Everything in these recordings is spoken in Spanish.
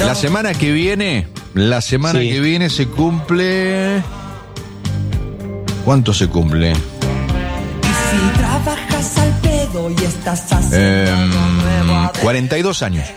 La semana que viene se cumple... ¿Cuánto se cumple? 42 años.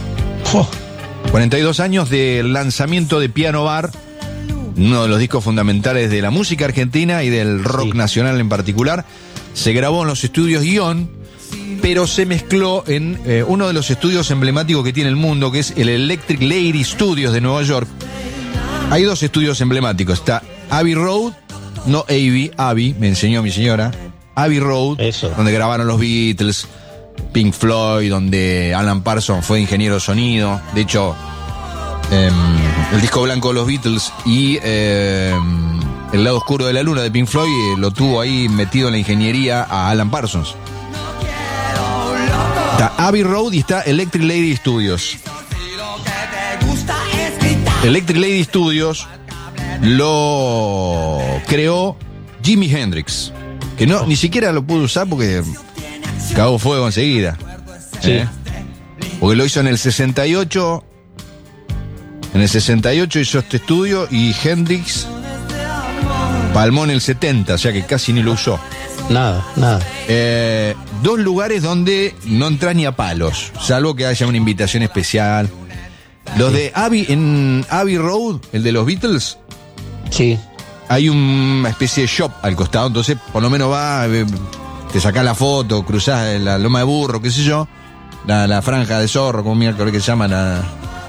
42 años del lanzamiento de Piano Bar, uno de los discos fundamentales de la música argentina y del rock nacional en particular. Se grabó en los estudios Guión, pero se mezcló en uno de los estudios emblemáticos que tiene el mundo, que es el Electric Lady Studios de Nueva York. Hay dos estudios emblemáticos. Está Abbey Road, no Abbey, me enseñó mi señora. Abbey Road, donde grabaron los Beatles, Pink Floyd, donde Alan Parsons fue ingeniero de sonido. De hecho, el disco blanco de los Beatles y El lado oscuro de la luna de Pink Floyd lo tuvo ahí metido en la ingeniería a Alan Parsons. Está Abbey Road y está Electric Lady Studios. Electric Lady Studios lo creó Jimi Hendrix, que no, ni siquiera lo pudo usar porque cagó fuego enseguida. Porque lo hizo en el 68. En el 68 hizo este estudio y Hendrix palmó en el 70, o sea que casi ni lo usó. Nada. Dos lugares donde no entras ni a palos, salvo que haya una invitación especial. Los de en Abbey Road, el de los Beatles. Sí. Hay una especie de shop al costado, entonces por lo menos va, te sacás la foto, cruzás la loma de burro, qué sé yo, la franja de zorro, como miércoles que se llama, la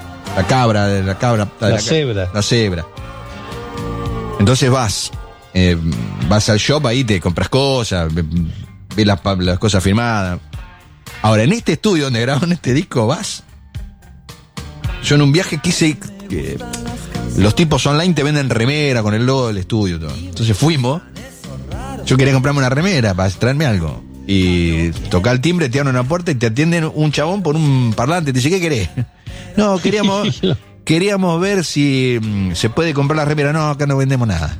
cebra. La cebra. Entonces vas al shop, ahí te compras cosas, ves las cosas firmadas. Ahora, en este estudio donde grabaron este disco, vas. Yo en un viaje quise que los tipos online te venden remera con el logo del estudio, todo. Entonces fuimos. Yo quería comprarme una remera para traerme algo. Y toca el timbre, te abren una puerta y te atienden un chabón por un parlante. Te dice, ¿qué querés? No, queríamos ver si se puede comprar la remera. No, acá no vendemos nada.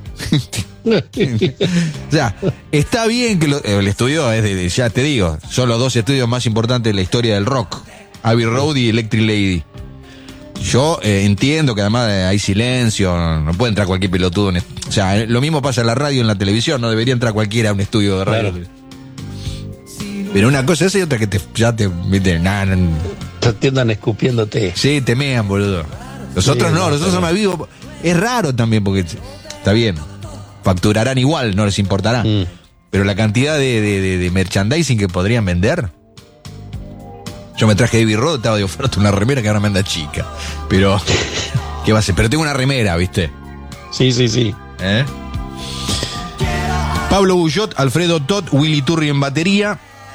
O sea, está bien que el estudio es ya te digo, son los dos estudios más importantes de la historia del rock, Abbey Road y Electric Lady. Yo entiendo que además hay silencio, no puede entrar cualquier pelotudo o sea, lo mismo pasa en la radio y en la televisión, no debería entrar cualquiera a un estudio de radio. Claro. Pero una cosa es y otra que te atiendan escupiéndote. Sí, te mean, boludo. Nosotros nosotros somos vivos. Es raro también porque está bien, facturarán igual, no les importará. Pero la cantidad de merchandising que podrían vender. Yo me traje de Abbey Road, estaba de oferta una remera que ahora me anda chica. Pero, ¿qué va a ser? Pero tengo una remera, ¿viste? Sí. Pablo Bullot, Alfredo Todd, Willy Turri en batería.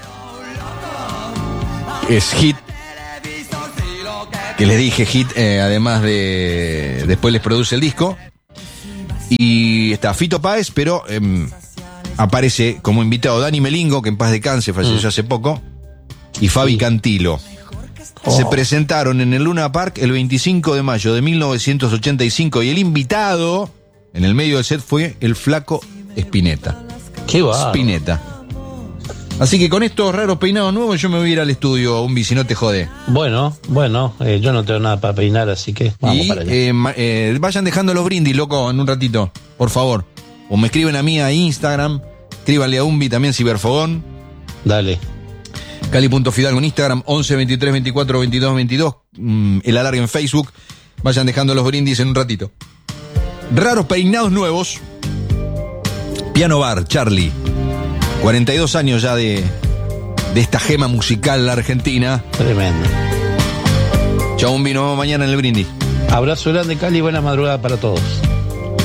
Es Hit. Que les dije, Hit, además de... Después les produce el disco. Y está Fito Páez, pero aparece como invitado Dani Melingo, que en paz descanse, falleció hace poco. Y Fabi Cantilo. Se presentaron en el Luna Park el 25 de mayo de 1985 y el invitado en el medio del set fue el Flaco Spinetta. ¡Qué va! Spinetta. Así que con estos raros peinados nuevos yo me voy a ir al estudio, si no te jode. Bueno, yo no tengo nada para peinar, así que vamos para allá. Vayan dejando los brindis, loco, en un ratito, por favor. O me escriben a mí a Instagram, escríbanle a Umbi también, Ciberfogón. Dale. Cali.fidalgo en Instagram, 11 23 24 22 22. El alargue en Facebook. Vayan dejando los brindis en un ratito. Raros peinados nuevos. Piano Bar, Charlie. 42 años ya de esta gema musical argentina. Tremendo. Chau, un vino mañana en el brindis. Abrazo grande, Cali, buena madrugada para todos.